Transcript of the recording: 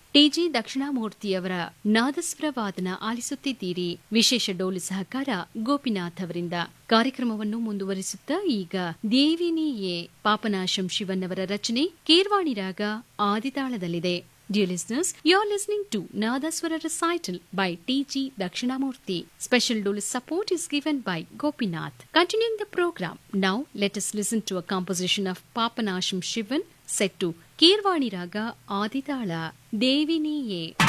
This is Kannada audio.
ಟಿಜಿ ದಕ್ಷಿಣಾಮೂರ್ತಿಯವರ ನಾದಸ್ವರ ವಾದನ ಆಲಿಸುತ್ತಿದ್ದೀರಿ. ವಿಶೇಷ ಡೋಲು ಸಹಕಾರ ಗೋಪಿನಾಥ್ ಅವರಿಂದ. ಕಾರ್ಯಕ್ರಮವನ್ನು ಮುಂದುವರಿಸುತ್ತಾ ಈಗ ದೇವಿನಿಯೇ ಪಾಪನಾಶಂ ಶಿವನ್ನವರ ರಚನೆ ಕೀರ್ವಾಣಿ ರಾಗ ಆದಿತಾಳದಲ್ಲಿದೆ. Dear listeners, you are listening to Nadaswara Recital by T.G. Dakshinamurthy. Special dole support is given by Gopinath. Continuing the program, now let us listen to a composition of Papanasham Shivan set to Kirvani Raga Aditala Deviniye.